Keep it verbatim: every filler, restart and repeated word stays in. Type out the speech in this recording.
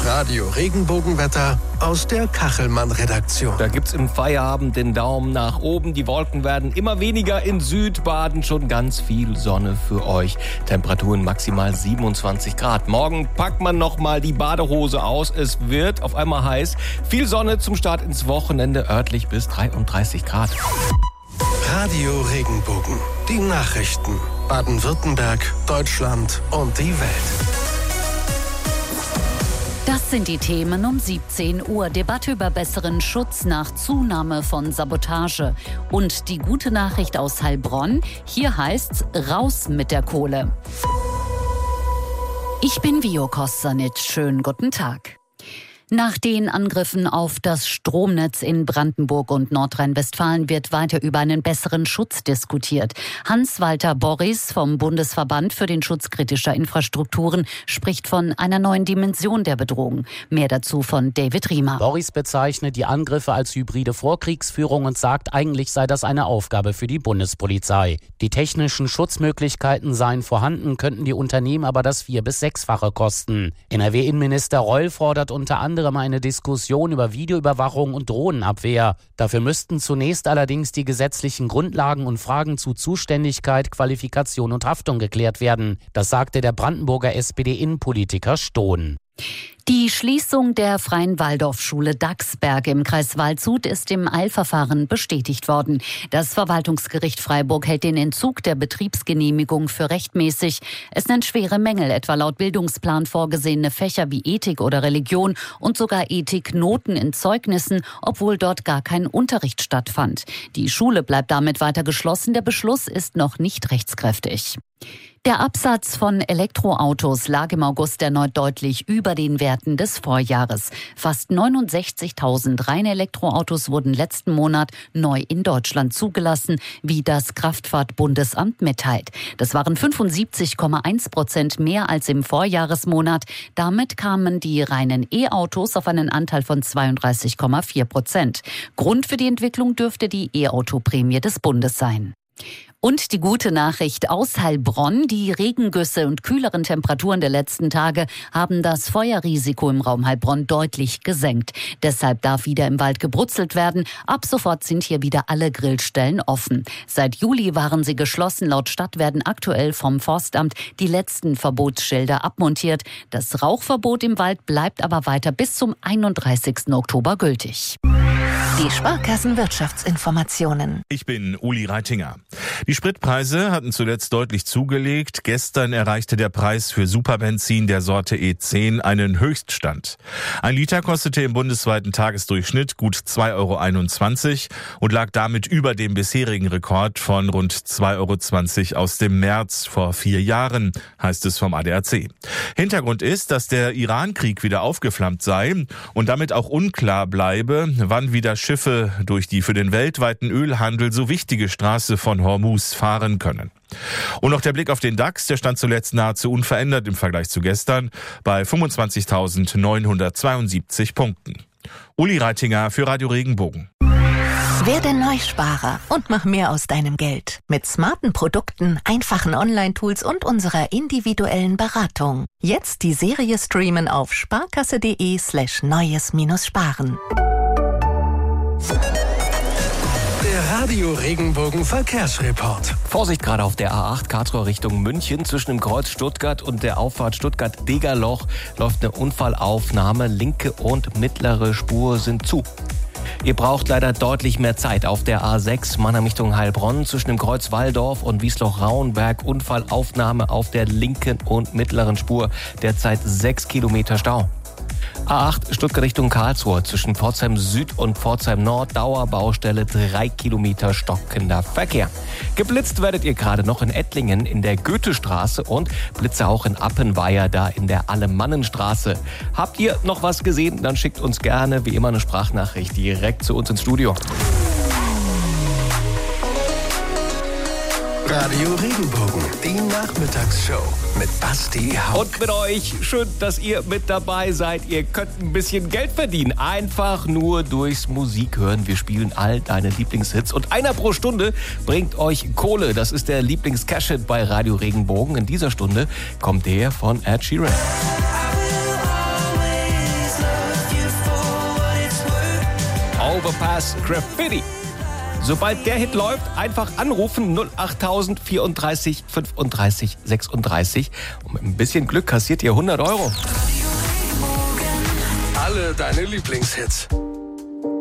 Das Radio-Regenbogenwetter aus der Kachelmann-Redaktion. Da gibt's im Feierabend den Daumen nach oben. Die Wolken werden immer weniger. In Südbaden schon ganz viel Sonne für euch. Temperaturen maximal siebenundzwanzig Grad. Morgen packt man noch mal die Badehose aus. Es wird auf einmal heiß. Viel Sonne zum Start ins Wochenende. Örtlich bis dreiunddreißig Grad. Radio Regenbogen. Die Nachrichten. Baden-Württemberg, Deutschland und die Welt. Das sind die Themen um siebzehn Uhr. Debatte über besseren Schutz nach Zunahme von Sabotage. Und die gute Nachricht aus Heilbronn. Hier heißt's raus mit der Kohle. Ich bin Vio Kostanic. Schönen guten Tag. Nach den Angriffen auf das Stromnetz in Brandenburg und Nordrhein-Westfalen wird weiter über einen besseren Schutz diskutiert. Hans-Walter Borries vom Bundesverband für den Schutz kritischer Infrastrukturen spricht von einer neuen Dimension der Bedrohung. Mehr dazu von David Riemer. Borries bezeichnet die Angriffe als hybride Vorkriegsführung und sagt, eigentlich sei das eine Aufgabe für die Bundespolizei. Die technischen Schutzmöglichkeiten seien vorhanden, könnten die Unternehmen aber das vier- bis sechsfache kosten. N R W-Innenminister Reul fordert unter anderem eine Diskussion über Videoüberwachung und Drohnenabwehr. Dafür müssten zunächst allerdings die gesetzlichen Grundlagen und Fragen zu Zuständigkeit, Qualifikation und Haftung geklärt werden. Das sagte der Brandenburger S P D-Innenpolitiker Stohn. Die Schließung der Freien Waldorfschule Dachsberg im Kreis Waldshut ist im Eilverfahren bestätigt worden. Das Verwaltungsgericht Freiburg hält den Entzug der Betriebsgenehmigung für rechtmäßig. Es nennt schwere Mängel, etwa laut Bildungsplan vorgesehene Fächer wie Ethik oder Religion und sogar Ethiknoten in Zeugnissen, obwohl dort gar kein Unterricht stattfand. Die Schule bleibt damit weiter geschlossen. Der Beschluss ist noch nicht rechtskräftig. Der Absatz von Elektroautos lag im August erneut deutlich über den Werten des Vorjahres. Fast neunundsechzigtausend reine Elektroautos wurden letzten Monat neu in Deutschland zugelassen, wie das Kraftfahrtbundesamt mitteilt. Das waren fünfundsiebzig Komma eins Prozent mehr als im Vorjahresmonat. Damit kamen die reinen E-Autos auf einen Anteil von zweiunddreißig Komma vier Prozent. Grund für die Entwicklung dürfte die E-Auto-Prämie des Bundes sein. Und die gute Nachricht aus Heilbronn. Die Regengüsse und kühleren Temperaturen der letzten Tage haben das Feuerrisiko im Raum Heilbronn deutlich gesenkt. Deshalb darf wieder im Wald gebrutzelt werden. Ab sofort sind hier wieder alle Grillstellen offen. Seit Juli waren sie geschlossen. Laut Stadt werden aktuell vom Forstamt die letzten Verbotsschilder abmontiert. Das Rauchverbot im Wald bleibt aber weiter bis zum einunddreißigsten Oktober gültig. Die Sparkassenwirtschaftsinformationen. Ich bin Uli Reitinger. Die Spritpreise hatten zuletzt deutlich zugelegt. Gestern erreichte der Preis für Superbenzin der Sorte E zehn einen Höchststand. Ein Liter kostete im bundesweiten Tagesdurchschnitt gut zwei Euro einundzwanzig und lag damit über dem bisherigen Rekord von rund zwei Euro zwanzig aus dem März vor vier Jahren, heißt es vom A D A C. Hintergrund ist, dass der Iran-Krieg wieder aufgeflammt sei und damit auch unklar bleibe, wann wieder Schiffe durch die für den weltweiten Ölhandel so wichtige Straße von Hormuz fahren können. Und noch der Blick auf den DAX, der stand zuletzt nahezu unverändert im Vergleich zu gestern bei fünfundzwanzigtausendneunhundertzweiundsiebzig Punkten. Uli Reitinger für Radio Regenbogen. Werde Neusparer und mach mehr aus deinem Geld. Mit smarten Produkten, einfachen Online-Tools und unserer individuellen Beratung. Jetzt die Serie streamen auf sparkasse.de slash neues-sparen. Der Radio Regenbogen Verkehrsreport. Vorsicht gerade auf der A acht Karlsruhe Richtung München. Zwischen dem Kreuz Stuttgart und der Auffahrt Stuttgart-Degerloch läuft eine Unfallaufnahme. Linke und mittlere Spur sind zu. Ihr braucht leider deutlich mehr Zeit auf der A sechs Mannheim Richtung Heilbronn. Zwischen dem Kreuz Walldorf und Wiesloch-Rauenberg Unfallaufnahme auf der linken und mittleren Spur. Derzeit sechs Kilometer Stau. A acht Stuttgart Richtung Karlsruhe. Zwischen Pforzheim Süd und Pforzheim Nord Dauerbaustelle, drei Kilometer stockender Verkehr. Geblitzt werdet ihr gerade noch in Ettlingen in der Goethestraße und Blitze auch in Appenweier da in der Alemannenstraße. Habt ihr noch was gesehen? Dann schickt uns gerne wie immer eine Sprachnachricht direkt zu uns ins Studio. Radio Regenbogen, die Nachmittagsshow mit Basti Hauck. Und mit euch, schön, dass ihr mit dabei seid. Ihr könnt ein bisschen Geld verdienen, einfach nur durchs Musik hören. Wir spielen all deine Lieblingshits und einer pro Stunde bringt euch Kohle. Das ist der Lieblings-Cash-Hit bei Radio Regenbogen. In dieser Stunde kommt der von Ed Sheeran. Overpass Graffiti. Sobald der Hit läuft, einfach anrufen null acht null null vierunddreißig fünfunddreißig sechsunddreißig. Und mit ein bisschen Glück kassiert ihr hundert Euro. Alle deine Lieblingshits.